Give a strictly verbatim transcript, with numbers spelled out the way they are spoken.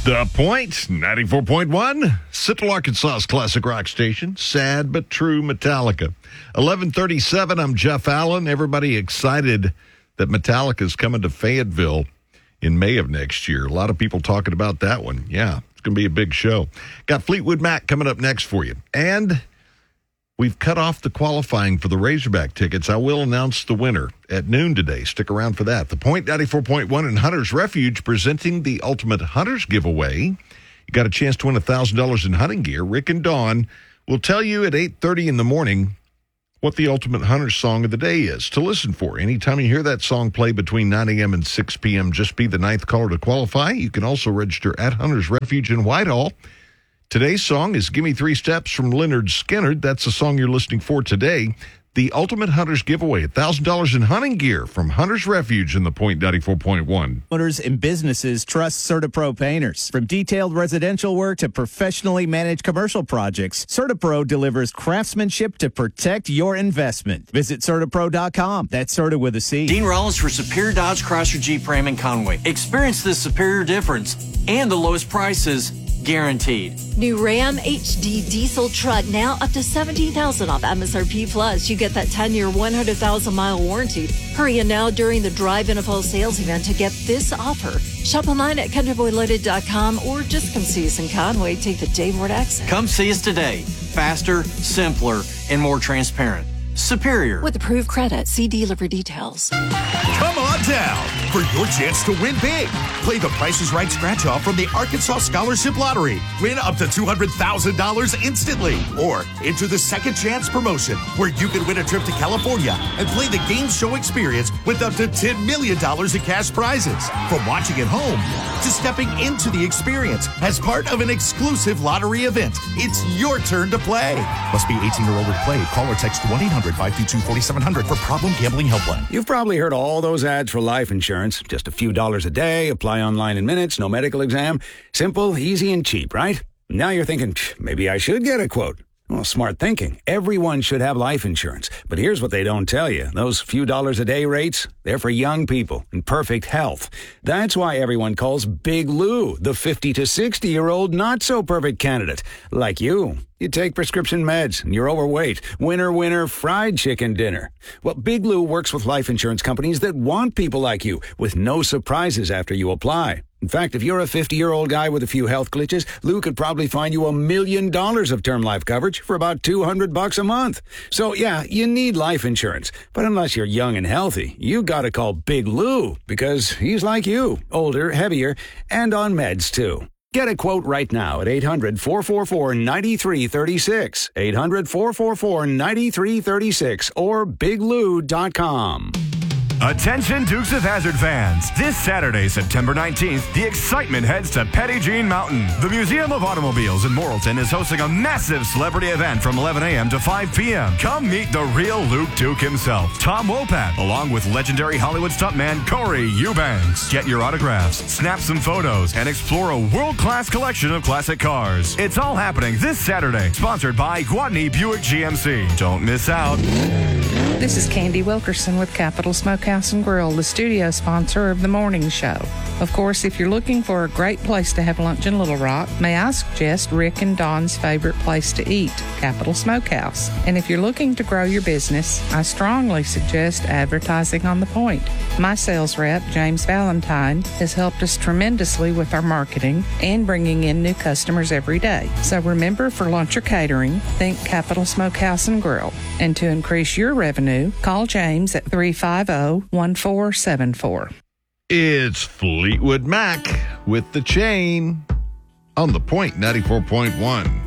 The Point, ninety-four point one, Central Arkansas's classic rock station, sad but true Metallica. eleven thirty-seven, I'm Jeff Allen. Everybody excited that Metallica's coming to Fayetteville in May of next year. A lot of people talking about that one. Yeah, it's going to be a big show. Got Fleetwood Mac coming up next for you. And we've cut off the qualifying for the Razorback tickets. I will announce the winner at noon today. Stick around for that. The Point ninety-four point one and Hunter's Refuge presenting the Ultimate Hunters giveaway. You got a chance to win one thousand dollars in hunting gear. Rick and Dawn will tell you at eight thirty in the morning what the Ultimate Hunters song of the day is to listen for. Anytime you hear that song play between nine a.m. and six p.m., just be the ninth caller to qualify. You can also register at Hunter's Refuge in Whitehall. Today's song is Gimme Three Steps from Leonard Skinner. That's the song you're listening for today. The Ultimate Hunters giveaway, one thousand dollars in hunting gear from Hunter's Refuge in the Point ninety-four point one. Owners and businesses trust CertaPro painters. From detailed residential work to professionally managed commercial projects, CertaPro delivers craftsmanship to protect your investment. Visit Certa Pro dot com. That's Certa with a C. Dean Rollins for Superior Dodge Chrysler Jeep Ram in Conway. Experience the superior difference and the lowest prices guaranteed. New Ram H D diesel truck now up to seventeen thousand dollars off M S R P Plus. You get that ten-year, one hundred thousand mile warranty. Hurry in now during the Drive N F L sales event to get this offer. Shop online at country boy loaded dot com or just come see us in Conway. Take the Dave Ward exit. Come see us today. Faster, simpler, and more transparent. Superior. With approved credit, see dealer for details. Come on down for your chance to win big. Play the Price is Right scratch-off from the Arkansas Scholarship Lottery. Win up to two hundred thousand dollars instantly. Or enter the Second Chance promotion, where you can win a trip to California and play the game show experience with up to ten million dollars in cash prizes. From watching at home to stepping into the experience as part of an exclusive lottery event, it's your turn to play. Must be eighteen or older to play. Call or text one eight hundred five two two four seven zero zero for Problem Gambling Helpline. You've probably heard all those ads for life insurance. Just a few dollars a day, apply online in minutes, no medical exam. Simple, easy, and cheap, right? Now you're thinking, maybe I should get a quote. Well, smart thinking. Everyone should have life insurance. But here's what they don't tell you. Those few dollars a day rates, they're for young people in perfect health. That's why everyone calls Big Lou the fifty to sixty-year-old not-so-perfect candidate. Like you. You take prescription meds, and you're overweight. Winner, winner, fried chicken dinner. Well, Big Lou works with life insurance companies that want people like you, with no surprises after you apply. In fact, if you're a fifty-year-old guy with a few health glitches, Lou could probably find you a million dollars of term life coverage for about two hundred bucks a month. So, yeah, you need life insurance. But unless you're young and healthy, you gotta call Big Lou, because he's like you, older, heavier, and on meds, too. Get a quote right now at eight hundred four four four nine three three six, eight hundred four four four nine three three six, or big lou dot com. Attention Dukes of Hazzard fans. This Saturday, September nineteenth, the excitement heads to Petit Jean Mountain. The Museum of Automobiles in Morrilton is hosting a massive celebrity event from eleven a.m. to five p.m. Come meet the real Luke Duke himself, Tom Wopat, along with legendary Hollywood stuntman Corey Eubanks. Get your autographs, snap some photos, and explore a world-class collection of classic cars. It's all happening this Saturday, sponsored by Gwatney Buick G M C. Don't miss out. This is Candy Wilkerson with Capital Smokehouse and Grill, the studio sponsor of the morning show. Of course, if you're looking for a great place to have lunch in Little Rock, may I suggest Rick and Dawn's favorite place to eat, Capital Smokehouse. And if you're looking to grow your business, I strongly suggest advertising on The Point. My sales rep, James Valentine, has helped us tremendously with our marketing and bringing in new customers every day. So remember, for lunch or catering, think Capital Smokehouse and Grill. And to increase your revenue, call James at three five zero, one four seven four. It's Fleetwood Mac with The Chain on The Point ninety-four point one.